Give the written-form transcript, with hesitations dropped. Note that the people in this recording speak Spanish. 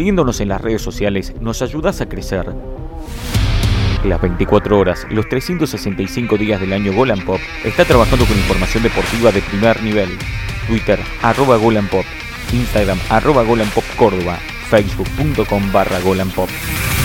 Siguiéndonos en las redes sociales nos ayudas a crecer. Las 24 horas, los 365 días del año Golan Pop está trabajando con información deportiva de primer nivel. Twitter, @GolanPop, Instagram, @GolanPopCórdoba, Facebook.com/GolanPop.